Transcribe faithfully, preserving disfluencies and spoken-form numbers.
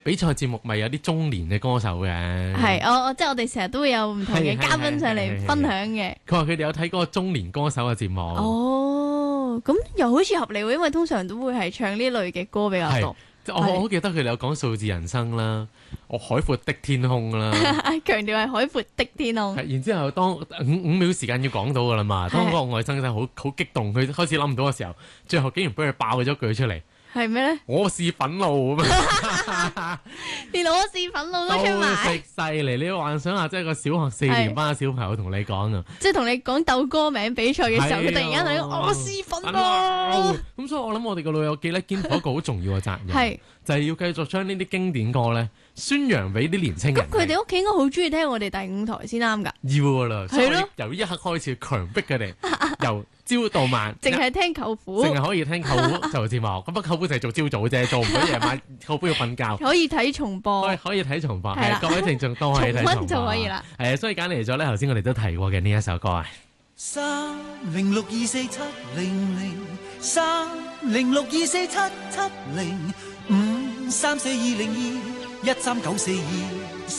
比賽節目咪有啲中年嘅歌手嘅， 係我即係我哋成日都會有唔同嘅嘉賓上嚟分享嘅。 佢話佢哋有睇嗰個中年歌手嘅節目。 哦，咁又好似合理喎，因為通常都會係唱呢類嘅歌比較多。 我我好記得佢哋有講數字人生啦，我海闊的天空啦， 強調係海闊的天空。 然之後當五五秒時間要講到噶啦嘛，當嗰個外甥仔好好激動，佢開始諗唔到嘅時候，最後竟然俾佢爆咗句出嚟。 係咩咧？ 我是憤怒咁啊！ 連我是憤怒都出埋， 食犀利！你幻想下，即係個小學四年班嘅小朋友同你講啊， 即係同你講鬥歌名比賽嘅時候，佢突然間同你講我是憤怒。 咁所以我諗我哋個老友記咧，肩負一個好重要嘅責任， 係就係要繼續將呢啲經典歌咧宣揚俾啲年青人。 咁佢哋屋企應該好中意聽我哋第五台先啱㗎。 要噶啦， 係咯， 由呢一刻開始強迫佢哋由朝到晚， 淨係聽舅父， 淨係可以聽舅父做節目。咁不過舅父就係做朝早啫，做唔到夜晚，舅父要瞓覺。 可以睇重播， 可以可以睇重播， 係啦， 各位聽眾都可以睇重播， 重溫就可以啦。 係啊，所以揀嚟咗咧，頭先我哋都提過嘅呢一首歌啊。 三零六二四七零零，三零六二四七七零，五三四二零二一三九四二。